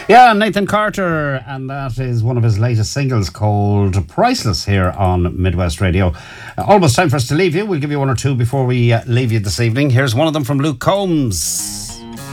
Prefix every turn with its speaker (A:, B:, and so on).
A: Yeah, Nathan Carter, and that is one of his latest singles called Priceless here on Midwest Radio. Almost time for us to leave you. We'll give you one or two before we leave you this evening. Here's one of them from Luke Combs.